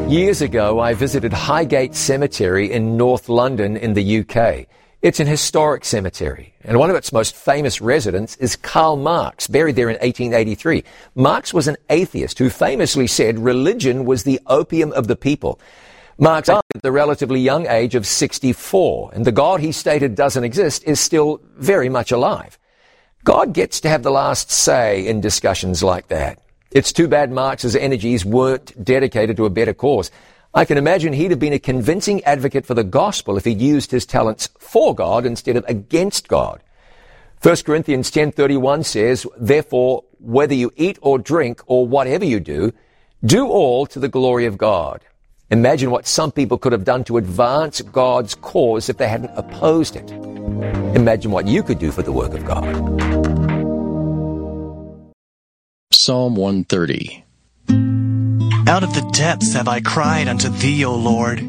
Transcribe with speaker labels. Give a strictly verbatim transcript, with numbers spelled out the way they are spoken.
Speaker 1: Years ago, I visited Highgate Cemetery in North London in the U K. It's an historic cemetery, and one of its most famous residents is Karl Marx, buried there in eighteen eighty-three. Marx was an atheist who famously said religion was the opium of the people. Marx died at the relatively young age of sixty-four, and the God he stated doesn't exist is still very much alive. God gets to have the last say in discussions like that. It's too bad Marx's energies weren't dedicated to a better cause. I can imagine he'd have been a convincing advocate for the gospel if he'd used his talents for God instead of against God. First Corinthians ten thirty-one says, "Therefore, whether you eat or drink or whatever you do, do all to the glory of God." Imagine what some people could have done to advance God's cause if they hadn't opposed it. Imagine what you could do for the work of God.
Speaker 2: Psalm one thirty.
Speaker 3: Out of the depths have I cried unto thee, O Lord.